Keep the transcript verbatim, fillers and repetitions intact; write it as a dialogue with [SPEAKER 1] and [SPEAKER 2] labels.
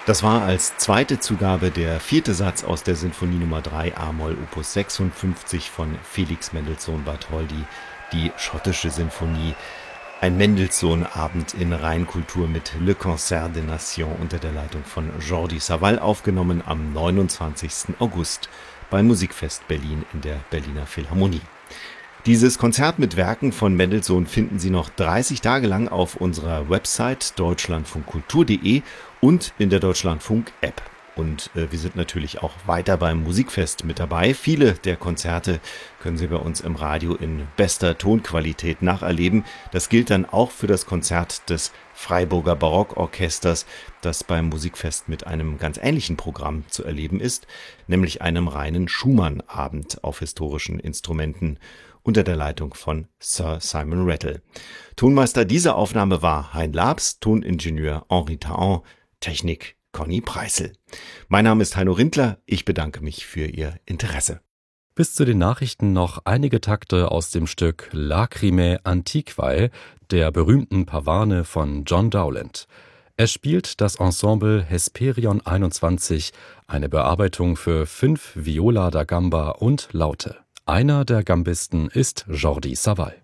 [SPEAKER 1] Das war als zweite Zugabe der vierte Satz aus der Sinfonie Nummer drei a-Moll Opus sechsundfünfzig von Felix Mendelssohn Bartholdy, die schottische Sinfonie. Ein Mendelssohn-Abend in Rheinkultur mit Le Concert des Nations unter der Leitung von Jordi Savall, aufgenommen am neunundzwanzigsten August beim Musikfest Berlin in der Berliner Philharmonie. Dieses Konzert mit Werken von Mendelssohn finden Sie noch dreißig Tage lang auf unserer Website deutschlandfunkkultur punkt de und in der Deutschlandfunk-App. Und äh, wir sind natürlich auch weiter beim Musikfest mit dabei. Viele der Konzerte können Sie bei uns im Radio in bester Tonqualität nacherleben. Das gilt dann auch für das Konzert des Freiburger Barockorchesters, das beim Musikfest mit einem ganz ähnlichen Programm zu erleben ist, nämlich einem reinen Schumann-Abend auf historischen Instrumenten unter der Leitung von Sir Simon Rattle. Tonmeister dieser Aufnahme war Hein Labs, Toningenieur Henri Taon, Technik Conny Preissel. Mein Name ist Heino Rindler, ich bedanke mich für Ihr Interesse.
[SPEAKER 2] Bis zu den Nachrichten noch einige Takte aus dem Stück Lacrimae Antiquae, der berühmten Pavane von John Dowland. Es spielt das Ensemble Hesperion einundzwanzig, eine Bearbeitung für fünf Viola da Gamba und Laute. Einer der Gambisten ist Jordi Savall.